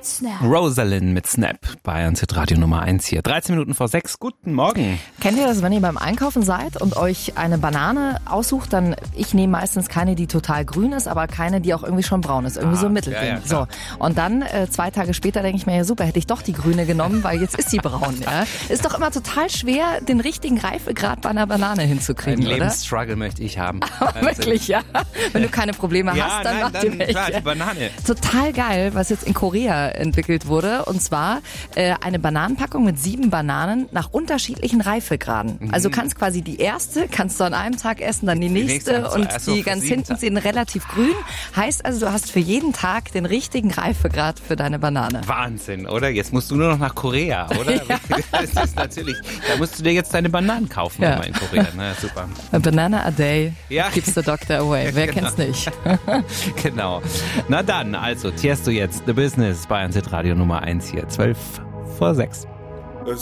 mit Snap. Rosalind mit Snap bei Radio Nummer 1 hier. 13 Minuten vor 6. Guten Morgen. Kennt ihr das, wenn ihr beim Einkaufen seid und euch eine Banane aussucht, dann, ich nehme meistens keine, die total grün ist, aber keine, die auch irgendwie schon braun ist. Irgendwie so ein Mittelding. Ja, so. Und dann 2 Tage später denke ich mir, ja super, hätte ich doch die grüne genommen, weil jetzt ist sie braun. Ja? Ist doch immer total schwer, den richtigen Reifegrad bei einer Banane hinzukriegen, Einen oder? Lebensstruggle möchte ich haben. Wirklich, ja. Wenn du keine Probleme hast, dann mach dir welche. Klar, die Banane. Total geil, was jetzt in Korea entwickelt wurde. Und zwar eine Bananenpackung mit 7 Bananen nach unterschiedlichen Reifegraden. Also du kannst quasi die erste, kannst du an einem Tag essen, dann die nächste und die ganz hinten sind relativ grün. Heißt also, du hast für jeden Tag den richtigen Reifegrad für deine Banane. Wahnsinn, oder? Jetzt musst du nur noch nach Korea, oder? Ja. Das ist natürlich, da musst du dir jetzt deine Bananen kaufen, Ja. immer in Korea. Na, super. A banana a day Ja. keeps the doctor away. Wer Genau. kennt's nicht? Genau. Na dann, also, Tiesto jetzt, The Business bei Radio Nummer 1 hier. 12 vor 6.